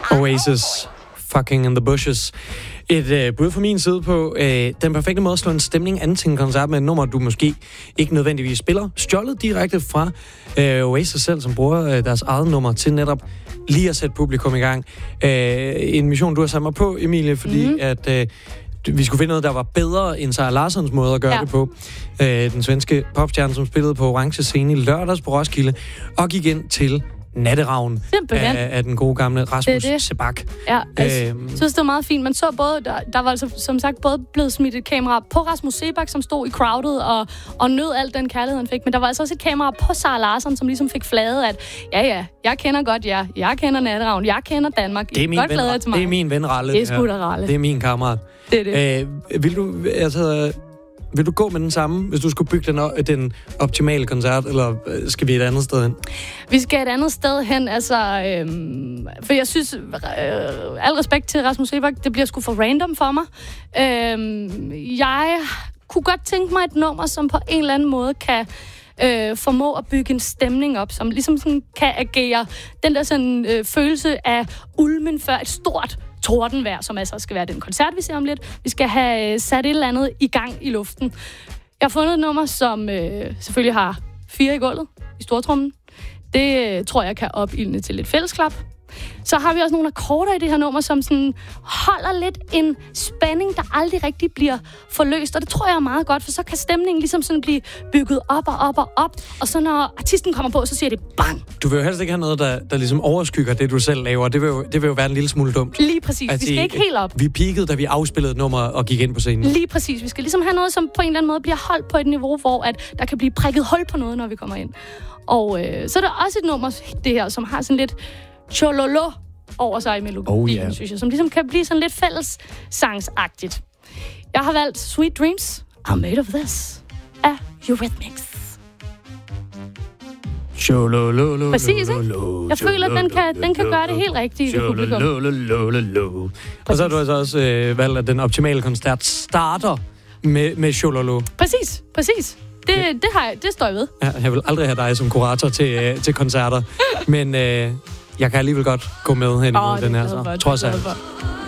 Oasis, Fucking in the Bushes. Et bud fra min side på den perfekte måde at slå en stemning an til en koncert med et nummer, du måske ikke nødvendigvis spiller. Stjålet direkte fra Oasis selv, som bruger deres eget nummer til netop lige at sætte publikum i gang. En mission, du har sat mig på, Emilie, fordi at vi skulle finde noget, der var bedre end Sara Larssons måde at gøre det på. Den svenske popstjerne, som spillede på Orange Scene i lørdags på Roskilde, og gik ind til Natteravn af den gode gamle Rasmus Seebach. Ja, jeg synes, det var meget fint. Man så både, der var altså, som sagt både blevet smidt et kamera på Rasmus Seebach, som stod i crowdet og nød alt den kærlighed, han fik. Men der var altså også et kamera på Sara Larsson, som ligesom fik flaget, at ja, jeg kender godt jer. Jeg kender Natteravn. Jeg kender Danmark. Det er min ven, det er min ven Ralle. Det er sgu da Ralle. Det er min kammerat. Det. Vil du gå med den samme, hvis du skulle bygge den optimale koncert, eller skal vi et andet sted hen? Vi skal et andet sted hen, for jeg synes, al respekt til Rasmus Seebach, det bliver sgu for random for mig. Jeg kunne godt tænke mig et nummer, som på en eller anden måde kan formå at bygge en stemning op, som ligesom sådan kan agere den der sådan følelse af ulmen før et stort tordenvejr, som altså skal være den koncert, vi ser om lidt. Vi skal have sat et eller andet i gang i luften. Jeg har fundet et nummer, som selvfølgelig har 4 i gulvet i stortrummen. Det tror jeg kan opildne til lidt fællesklap. Så har vi også nogle akkorder i det her nummer, som sådan holder lidt en spænding, der aldrig rigtig bliver forløst. Og det tror jeg er meget godt, for så kan stemningen ligesom sådan blive bygget op og op og op. Og så når artisten kommer på, så siger det bang! Du vil jo helst ikke have noget, der ligesom overskygger det, du selv laver. Det vil jo være en lille smule dumt. Lige præcis. Vi skal ikke helt op. Vi peakede, da vi afspillede et nummer og gik ind på scenen. Lige præcis. Vi skal ligesom have noget, som på en eller anden måde bliver holdt på et niveau, hvor at der kan blive prikket hul på noget, når vi kommer ind. Og så er der også et nummer, det her, som har sådan lidt chololo over sig i melodien, synes jeg, som ligesom kan blive sådan lidt fællessangsagtigt. Jeg har valgt Sweet Dreams, I'm Made of This af Eurythmics. Præcis, ikke? Jeg føler, at den kan gøre det helt rigtigt i publikum. Og så har du altså også valgt, at den optimale koncert starter med chololo. Præcis. Det står jeg ved. Ja, jeg vil aldrig have dig som kurator til koncerter, men jeg kan alligevel godt gå med hen imod den her, så trods alt.